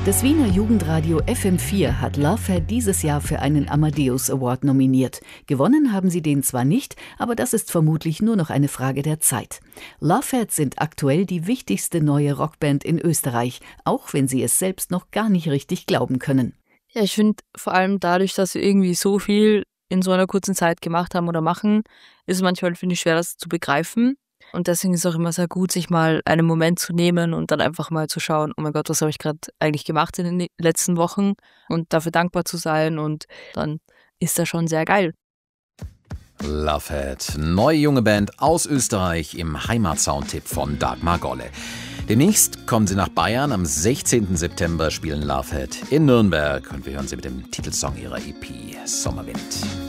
Das Wiener Jugendradio FM4 hat Lovehead dieses Jahr für einen Amadeus Award nominiert. Gewonnen haben sie den zwar nicht, aber das ist vermutlich nur noch eine Frage der Zeit. Lovehead sind aktuell die wichtigste neue Rockband in Österreich, auch wenn sie es selbst noch gar nicht richtig glauben können. Ja, ich finde vor allem dadurch, dass wir irgendwie so viel in so einer kurzen Zeit gemacht haben oder machen, ist es manchmal, finde ich, schwer, das zu begreifen. Und deswegen ist es auch immer sehr gut, sich mal einen Moment zu nehmen und dann einfach mal zu schauen, oh mein Gott, was habe ich gerade eigentlich gemacht in den letzten Wochen und dafür dankbar zu sein, und dann ist das schon sehr geil. Lovehead, neue junge Band aus Österreich im Heimatsoundtipp von Dagmar Golle. Demnächst kommen sie nach Bayern, am 16. September spielen Lovehead in Nürnberg und wir hören sie mit dem Titelsong ihrer EP Sommerwind.